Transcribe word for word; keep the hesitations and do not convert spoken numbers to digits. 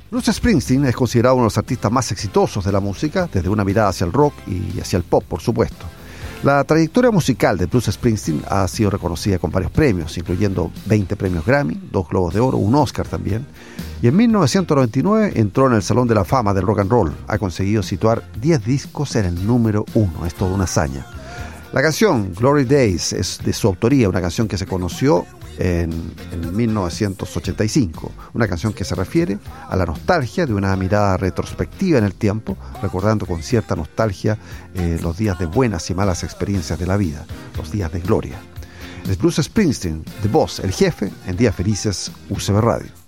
Bruce Springsteen es considerado uno de los artistas más exitosos de la música, desde una mirada hacia el rock y hacia el pop, por supuesto. La trayectoria musical de Bruce Springsteen ha sido reconocida con varios premios, incluyendo veinte premios Grammy, dos Globos de Oro, un Oscar también. Y en mil novecientos noventa y nueve entró en el Salón de la Fama del Rock and Roll. Ha conseguido situar diez discos en el número uno. Es toda una hazaña. La canción Glory Days es de su autoría, una canción que se conoció en, en mil novecientos ochenta y cinco. Una canción que se refiere a la nostalgia de una mirada retrospectiva en el tiempo, recordando con cierta nostalgia eh, los días de buenas y malas experiencias de la vida, los días de gloria. Es Bruce Springsteen, The Boss, el jefe, en Días Felices, U C B Radio.